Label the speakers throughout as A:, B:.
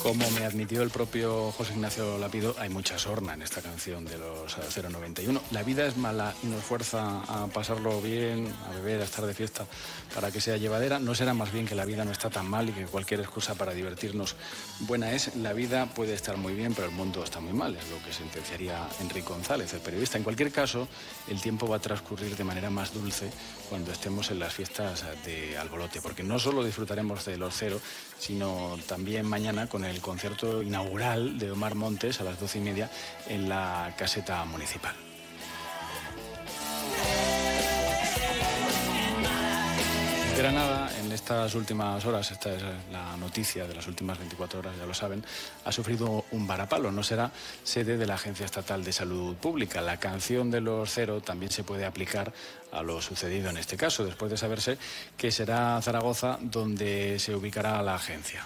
A: Como me admitió el propio José Ignacio Lapido, hay mucha sorna en esta canción de los 091. La vida es mala y nos fuerza a pasarlo bien, a beber, a estar de fiesta para que sea llevadera. ¿No será más bien que la vida no está tan mal y que cualquier excusa para divertirnos buena es? La vida puede estar muy bien, pero el mundo está muy mal, es lo que sentenciaría Enrique González, el periodista. En cualquier caso, el tiempo va a transcurrir de manera más dulce cuando estemos en las fiestas de Albolote, porque no solo disfrutaremos de los Cero, sino también mañana con el concierto inaugural de Omar Montes a las 12:30 en la caseta municipal. Granada, en estas últimas horas, esta es la noticia de las últimas 24 horas, ya lo saben, ha sufrido un varapalo. No será sede de la Agencia Estatal de Salud Pública. La canción de los Cero también se puede aplicar a lo sucedido en este caso, después de saberse que será Zaragoza donde se ubicará la agencia.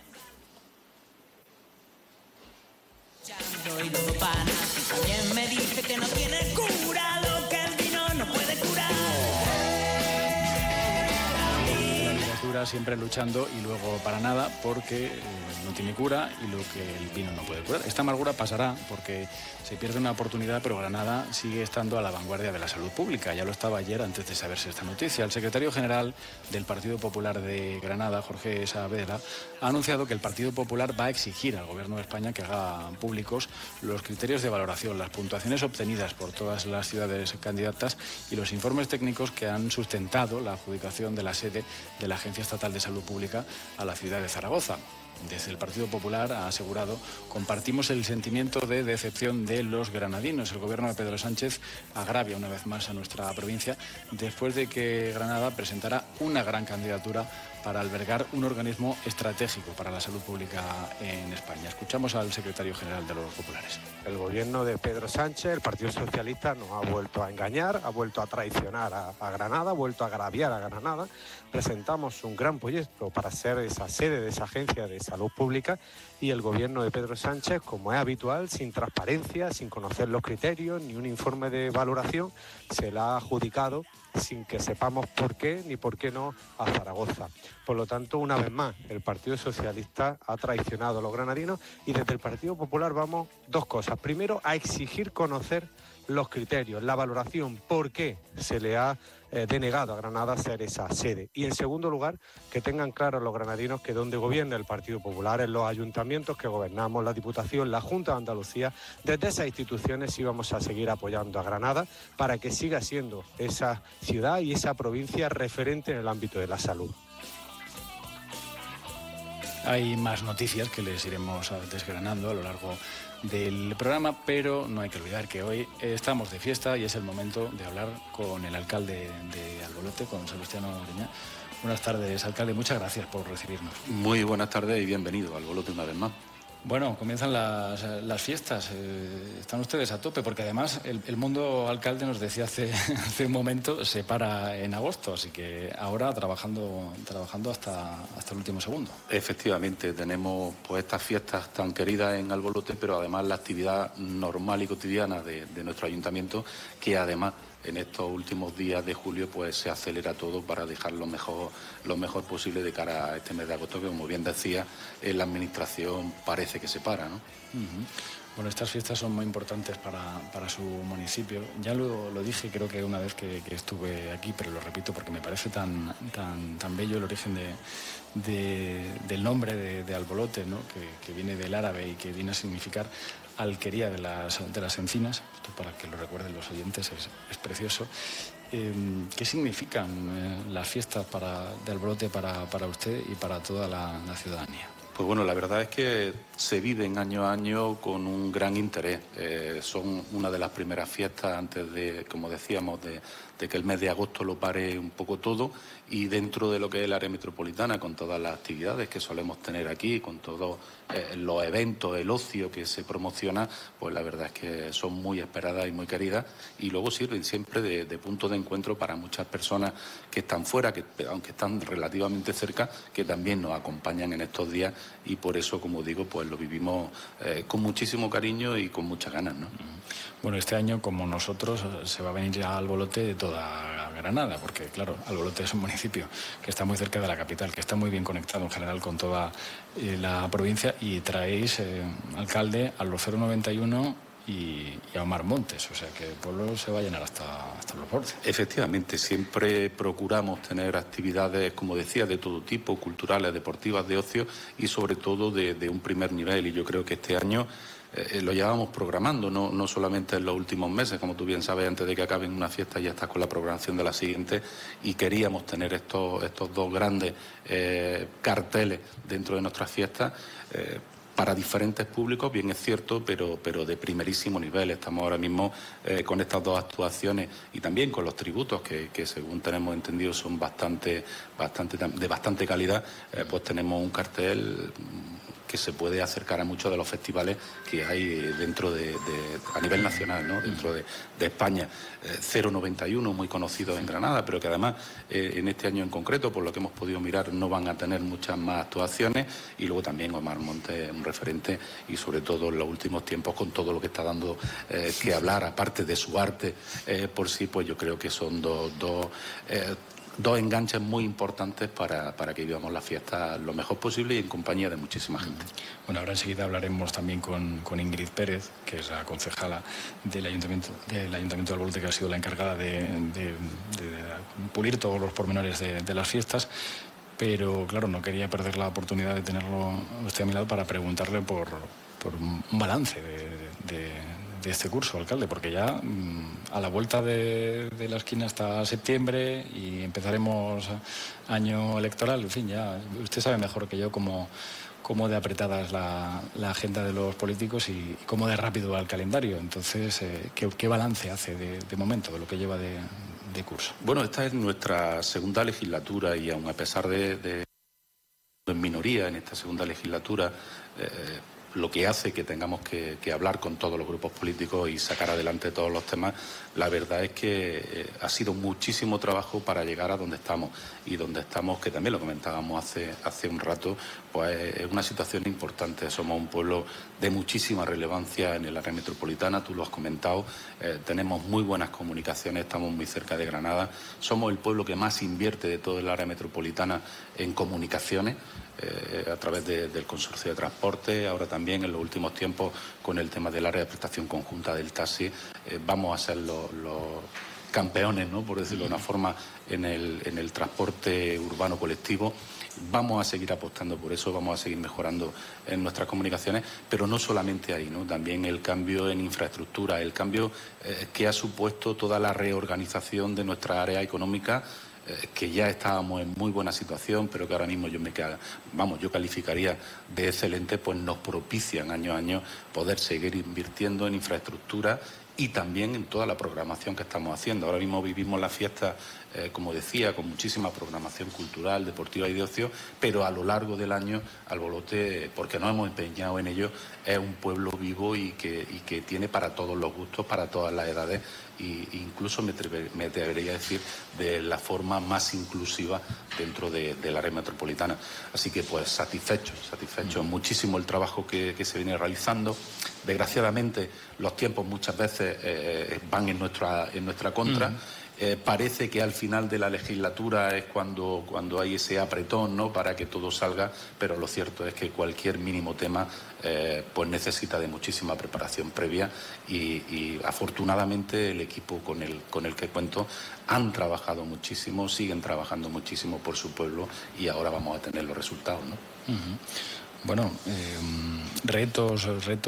B: También me dice que no tiene cura, lo que el vino no puede curar.
A: Siempre luchando y luego para nada porque no tiene cura y lo que el vino no puede curar. Esta amargura pasará porque se pierde una oportunidad, pero Granada sigue estando a la vanguardia de la salud pública. Ya lo estaba ayer antes de saberse esta noticia. El secretario general del Partido Popular de Granada, Jorge Saavedra, ha anunciado que el Partido Popular va a exigir al Gobierno de España que haga públicos los criterios de valoración, las puntuaciones obtenidas por todas las ciudades candidatas y los informes técnicos que han sustentado la adjudicación de la sede de la Agencia Estatal de Salud Pública a la ciudad de Zaragoza. Desde el Partido Popular ha asegurado: compartimos el sentimiento de decepción de los granadinos. El gobierno de Pedro Sánchez agravia una vez más a nuestra provincia después de que Granada presentara una gran candidatura para albergar un organismo estratégico para la salud pública en España. Escuchamos al secretario general de los populares.
C: El gobierno de Pedro Sánchez, el Partido Socialista, nos ha vuelto a engañar, ha vuelto a traicionar a Granada, ha vuelto a agraviar a Granada. Presentamos un gran proyecto para ser esa sede de esa agencia de salud pública y el gobierno de Pedro Sánchez, como es habitual, sin transparencia, sin conocer los criterios, ni un informe de valoración, se la ha adjudicado sin que sepamos por qué ni por qué no a Zaragoza. Por lo tanto, una vez más, el Partido Socialista ha traicionado a los granadinos y desde el Partido Popular vamos dos cosas. Primero, a exigir conocer los criterios, la valoración, por qué se le ha denegado a Granada ser esa sede. Y en segundo lugar, que tengan claro los granadinos que donde gobierna el Partido Popular, en los ayuntamientos que gobernamos, la Diputación, la Junta de Andalucía, desde esas instituciones sí vamos a seguir apoyando a Granada para que siga siendo esa ciudad y esa provincia referente en el ámbito de la salud.
A: Hay más noticias que les iremos desgranando a lo largo del programa, pero no hay que olvidar que hoy estamos de fiesta y es el momento de hablar con el alcalde de Albolote, con Salustiano Greña. Buenas tardes, alcalde, muchas gracias por recibirnos.
D: Muy buenas tardes y bienvenido a Albolote una vez más.
A: Bueno, comienzan las fiestas, están ustedes a tope, porque además el mundo alcalde nos decía hace un momento, se para en agosto, así que ahora trabajando hasta el último segundo.
D: Efectivamente, tenemos pues estas fiestas tan queridas en Albolote, pero además la actividad normal y cotidiana de nuestro ayuntamiento, que además en estos últimos días de julio pues se acelera todo para dejar lo mejor posible de cara a este mes de agosto, que como bien decía, la administración parece que se para, ¿no?
A: Uh-huh. Bueno, estas fiestas son muy importantes para su municipio. Ya lo dije, creo que una vez que estuve aquí, pero lo repito porque me parece tan bello el origen del nombre de Albolote, ¿no? Que viene del árabe y que viene a significar alquería de las encinas. Esto, para que lo recuerden los oyentes, es precioso. ¿Qué significan las fiestas de Albolote para usted y para toda la ciudadanía?
D: Pues bueno, la verdad es que se viven año a año con un gran interés. Son una de las primeras fiestas antes de, como decíamos, de que el mes de agosto lo pare un poco todo, y dentro de lo que es el área metropolitana, con todas las actividades que solemos tener aquí, con todos los eventos, el ocio que se promociona, pues la verdad es que son muy esperadas y muy queridas, y luego sirven siempre de punto de encuentro para muchas personas que están fuera, que aunque están relativamente cerca, que también nos acompañan en estos días, y por eso, como digo, pues lo vivimos con muchísimo cariño y con muchas ganas, ¿no?
A: Bueno, este año, como nosotros, se va a venir ya al Albolote toda Granada, porque claro, Albolote es un municipio que está muy cerca de la capital, que está muy bien conectado en general con toda la provincia, y traéis alcalde a los 091 y a Omar Montes, o sea que el pueblo se va a llenar hasta los bordes.
D: Efectivamente, siempre procuramos tener actividades, como decía, de todo tipo, culturales, deportivas, de ocio y sobre todo de un primer nivel, y yo creo que este año lo llevábamos programando, no solamente en los últimos meses, como tú bien sabes, antes de que acaben una fiesta ya estás con la programación de la siguiente, y queríamos tener estos dos grandes carteles dentro de nuestras fiestas, para diferentes públicos, bien es cierto, pero de primerísimo nivel. Estamos ahora mismo con estas dos actuaciones y también con los tributos que según tenemos entendido son de bastante calidad, pues tenemos un cartel que se puede acercar a muchos de los festivales que hay dentro a nivel nacional, ¿no? Dentro de España. 091, muy conocido en Granada, pero que además en este año en concreto, por lo que hemos podido mirar, no van a tener muchas más actuaciones, y luego también Omar Montes, un referente, y sobre todo en los últimos tiempos con todo lo que está dando que hablar, aparte de su arte por sí, pues yo creo que son dos enganches muy importantes para que vivamos la fiesta lo mejor posible y en compañía de muchísima gente.
A: Bueno, ahora enseguida hablaremos también con Ingrid Pérez, que es la concejala del Ayuntamiento de Albolote, que ha sido la encargada de pulir todos los pormenores de las fiestas. Pero claro, no quería perder la oportunidad de tenerlo usted a mi lado para preguntarle por un balance de este curso, alcalde, porque ya a la vuelta de la esquina está septiembre y empezaremos año electoral. En fin, ya usted sabe mejor que yo cómo de apretada es la agenda de los políticos y cómo de rápido va el calendario. Entonces, ¿qué balance hace de momento de lo que lleva de curso?
D: Bueno, esta es nuestra segunda legislatura, y aun a pesar de en minoría en esta segunda legislatura, lo que hace que tengamos que hablar con todos los grupos políticos y sacar adelante todos los temas, la verdad es que ha sido muchísimo trabajo para llegar a donde estamos, y donde estamos, que también lo comentábamos hace un rato, pues es una situación importante. Somos un pueblo de muchísima relevancia en el área metropolitana, tú lo has comentado, tenemos muy buenas comunicaciones, estamos muy cerca de Granada, somos el pueblo que más invierte de todo el área metropolitana en comunicaciones, a través del consorcio de transporte. Ahora también en los últimos tiempos con el tema del área de prestación conjunta del taxi, vamos a ser los campeones, ¿no?, por decirlo de una forma, en el transporte urbano colectivo. Vamos a seguir apostando por eso, vamos a seguir mejorando en nuestras comunicaciones, pero no solamente ahí, ¿no? También el cambio en infraestructura, el cambio que ha supuesto toda la reorganización de nuestra área económica, que ya estábamos en muy buena situación, pero que ahora mismo yo calificaría de excelente, pues nos propician año a año poder seguir invirtiendo en infraestructura y también en toda la programación que estamos haciendo. Ahora mismo vivimos la fiesta, como decía, con muchísima programación cultural, deportiva y de ocio, pero a lo largo del año Albolote, porque nos hemos empeñado en ello, es un pueblo vivo y que tiene para todos los gustos, para todas las edades, e incluso me atrevería a decir de la forma más inclusiva dentro del área metropolitana. Así que pues satisfecho, muchísimo el trabajo que se viene realizando. Desgraciadamente los tiempos muchas veces van en nuestra contra. Parece que al final de la legislatura es cuando hay ese apretón, ¿no?, para que todo salga, pero lo cierto es que cualquier mínimo tema pues necesita de muchísima preparación previa, y afortunadamente el equipo con el que cuento han trabajado muchísimo, siguen trabajando muchísimo por su pueblo, y ahora vamos a tener los resultados, ¿no?
A: Bueno, retos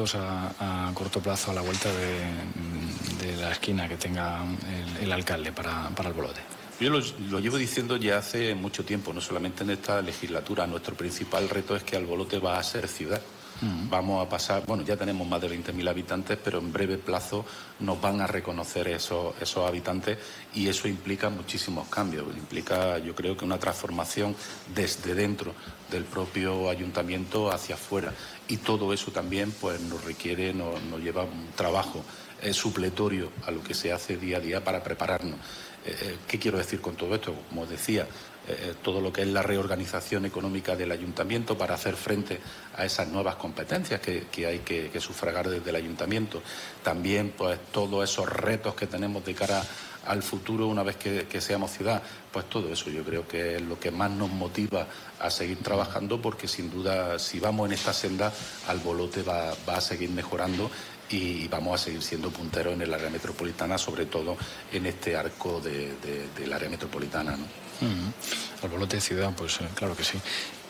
A: a corto plazo a la vuelta de la esquina que tenga el alcalde para Albolote.
D: Yo lo llevo diciendo ya hace mucho tiempo, no solamente en esta legislatura. Nuestro principal reto es que Albolote va a ser ciudad. Vamos a pasar, bueno, ya tenemos más de 20.000 habitantes, pero en breve plazo nos van a reconocer esos habitantes, y eso implica muchísimos cambios. Implica, yo creo, que una transformación desde dentro del propio ayuntamiento hacia afuera, y todo eso también pues nos lleva un trabajo supletorio a lo que se hace día a día para prepararnos. ¿Qué quiero decir con todo esto? Como decía, todo lo que es la reorganización económica del ayuntamiento para hacer frente a esas nuevas competencias que hay que sufragar desde el ayuntamiento. También pues todos esos retos que tenemos de cara al futuro una vez que seamos ciudad. Pues todo eso yo creo que es lo que más nos motiva a seguir trabajando, porque sin duda si vamos en esta senda, Albolote va a seguir mejorando y vamos a seguir siendo punteros en el área metropolitana, sobre todo en este arco del área metropolitana, ¿no?
A: Albolote ciudad, pues claro que sí.